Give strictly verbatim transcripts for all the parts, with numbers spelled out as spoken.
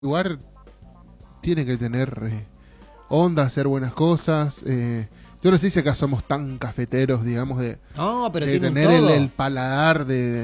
lugar tiene que tener eh, onda, hacer buenas cosas. Eh, yo no sé si acá somos tan cafeteros, digamos, de, No, pero de tienen tener el, todo. el paladar de... de,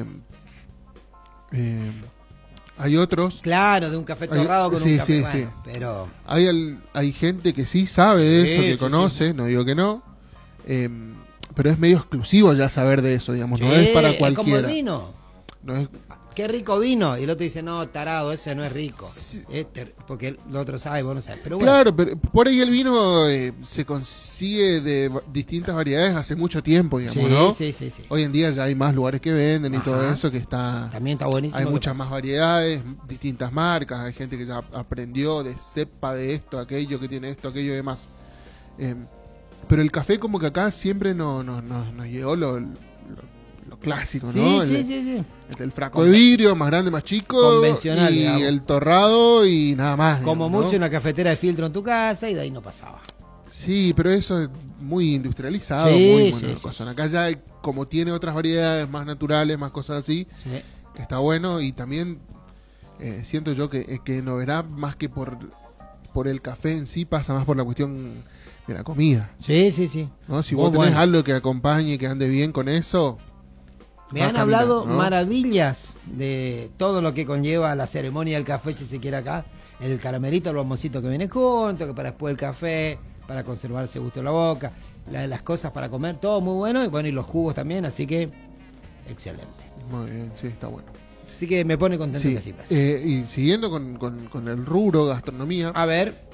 eh, hay otros... Claro, de un café torrado Hay- con sí, un café. sí, Bueno, sí. pero Hay, al- hay gente que sí sabe de Sí, eso, que sí, conoce, sí. no digo que no. Eh, pero es medio exclusivo ya saber de eso, digamos, no Sí, es para es como el cualquiera. vino. No es, Qué rico vino. Y el otro dice, no, tarado, ese no es rico. Este, porque el otro sabe, vos no sabes. Pero bueno, Claro, pero por ahí el vino eh, se consigue de va- distintas variedades hace mucho tiempo, digamos, sí, ¿no? sí, sí, sí. Hoy en día ya hay más lugares que venden y Ajá. todo eso, que está... También está buenísimo. Hay que muchas pasa. más variedades, distintas marcas, hay gente que ya aprendió de cepa de esto, aquello, que tiene esto, aquello y demás. Eh, pero el café como que acá siempre no, no, no- nos llegó lo, lo, lo clásico, Sí, ¿no? sí, el, sí, sí. el del frasco de vidrio, más grande, más chico, Convencional, y digamos. el torrado y nada más. Como digamos, ¿no? mucho una cafetera de filtro en tu casa y de ahí no pasaba. Sí, pero eso es muy industrializado, Sí, muy, muy sí, una sí, cosa. sí. Acá ya hay- como tiene otras variedades más naturales, más cosas así, Sí. que está bueno. Y también eh, siento yo que, eh, que no verá más que por, por el café en sí, pasa más por la cuestión de la comida, Sí, sí, sí. ¿no? Si Muy vos tenés bueno. algo que acompañe, que ande bien con eso, Me va han a caminar, hablado ¿no? maravillas de todo lo que conlleva la ceremonia del café, si se quiere acá. El caramelito, el bomboncito que viene junto, que para después el café, para conservarse gusto en la boca, la- las cosas para comer, todo muy bueno. Y bueno, y los jugos también, así que excelente. muy bien, sí, está bueno. Así que me pone contento Sí, que así pase. eh, y siguiendo con, con, con el rubro gastronomía, A ver,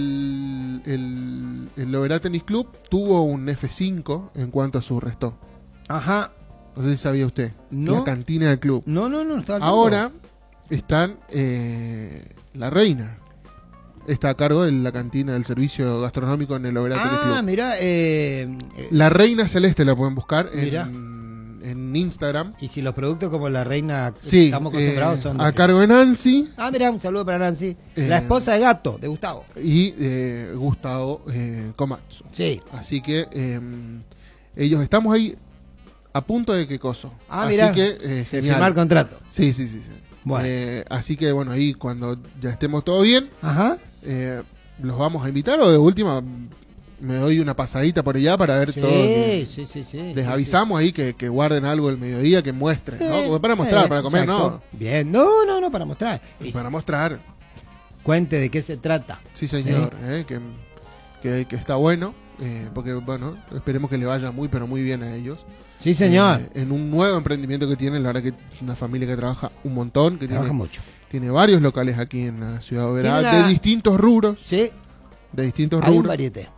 el, el, el Loberá Tennis Club tuvo un F cinco en cuanto a su resto. ajá. No sé si sabía usted. No. La cantina del club. No, no, no, estaba Ahora están eh, la reina. Está a cargo de la cantina del servicio gastronómico en el Loberá Tennis Ah, Club. mira, eh, eh, La reina celeste la pueden buscar Mirá. en, en Instagram. y si los productos como la reina que Sí, estamos acostumbrados eh, son de a qué? cargo de Nancy Ah, mira, un saludo para Nancy, Eh, la esposa de Gato, de Gustavo. y eh, Gustavo eh, Komatsu. Sí. Así que eh, ellos estamos ahí a punto de que coso. Ah, así mirá. que eh, De genial. firmar contrato. Sí, sí, sí. sí. Bueno. Eh, así que bueno, ahí cuando ya estemos todo bien, Ajá. eh, los vamos a invitar o de última me doy una pasadita por allá para ver Sí, todo. que- sí, sí, sí. Les sí, avisamos ahí que, que guarden algo el mediodía, que muestren, sí. ¿no? Porque para mostrar, Eh, para comer, exacto. Bien, no, no, no, para mostrar. no. Y Para mostrar, cuente de qué se trata. sí señor, eh, que, que, que está bueno, eh, porque bueno, esperemos que le vaya muy, pero muy bien a ellos. Sí, señor. Eh, en un nuevo emprendimiento que tienen, la verdad que es una familia que trabaja un montón, que Trabaja tiene, mucho. tiene varios locales aquí en la ciudad de Oberá, Tiene una- de distintos rubros, Sí, de distintos hay un rubros. varieté.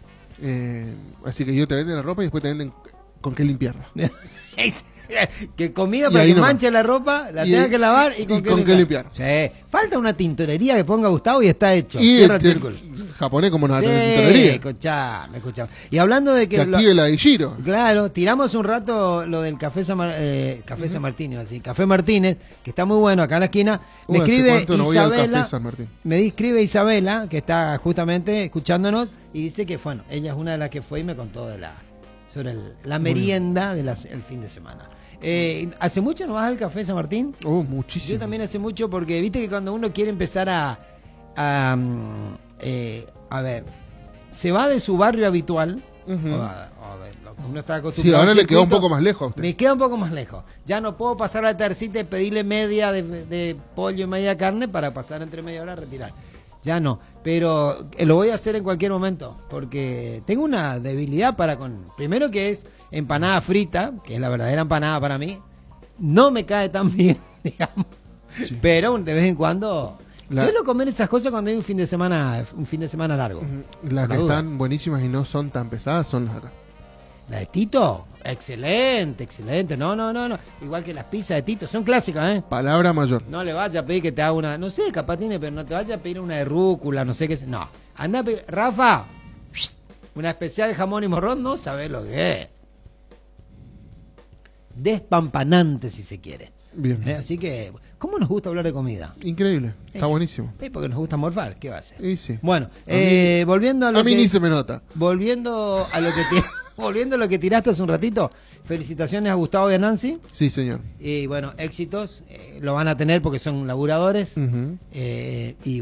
Eh, así que ellos te venden la ropa y después te venden con qué limpiarla. Que comida Y para ahí que nomás. manche la ropa, la Y- tenga que lavar y y con, qué, con qué limpiar. Sí. Falta una tintorería que ponga Gustavo y está hecho. Y Cierra el este, círculo. japonés como no va a tener Sí, tintorería. escuchame, escuchame. Y hablando de Que que... lo- active la de Giro. Claro, tiramos un rato lo del Café San, Mar- eh, Café San Martín, así, Café Martínez, que está muy bueno acá en la esquina. Me Uy, ¿hace escribe cuánto no voy al Isabela, Café San Martín? me escribe Isabela, que está justamente escuchándonos, y dice que, bueno, ella es una de las que fue y me contó de la sobre el- la merienda del fin de semana. Eh, ¿Hace mucho no vas al Café San Martín? Oh, muchísimo. Yo también hace mucho, porque viste que cuando uno quiere empezar a, a, mm, eh, a ver, se va de su barrio habitual, Ujú. o a- o a ver, lo que uno está Sí, acostumbrado ahora al le quedó un circuito, poco más lejos a usted. me queda un poco más lejos. Ya no puedo pasar a la tercita y pedirle media de, de pollo y media carne para pasar entre media hora a retirar. Ya no, pero eh, lo voy a hacer en cualquier momento, porque tengo una debilidad para con... Primero que es empanada frita, que es la verdadera empanada para mí. No me cae tan bien, digamos. Sí. Pero de vez en cuando... La- Suelo comer esas cosas cuando hay un fin de semana un fin de semana largo. Ujú. Las Por que la duda. están buenísimas y no son tan pesadas son las de acá. La de Tito, excelente, excelente. No, no, no, no. Igual que las pizzas de Tito, son clásicas, ¿eh? Palabra mayor. No le vaya a pedir que te haga una, no sé, capaz tiene, pero no te vaya a pedir una de rúcula, no sé qué. es- No, anda a pedir, Rafa, una especial de jamón y morrón, no sabes lo que es. Despampanante, si se quiere. Bien. Eh, Así que, ¿cómo nos gusta hablar de comida? Increíble. Está Eh, buenísimo. Eh, porque nos gusta morfar, ¿qué va a hacer? Y sí. Bueno, A eh, volviendo a lo A mí que... ni se me nota. Volviendo a lo que tiene... volviendo a lo que tiraste hace un ratito, felicitaciones a Gustavo y a Nancy. Sí, señor. Y bueno, éxitos, eh, lo van a tener porque son laburadores. Ujú. eh, y